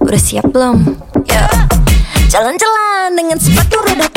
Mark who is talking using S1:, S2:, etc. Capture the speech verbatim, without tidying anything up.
S1: Udah siap belum? Yo. Jalan-jalan dengan sepatu roda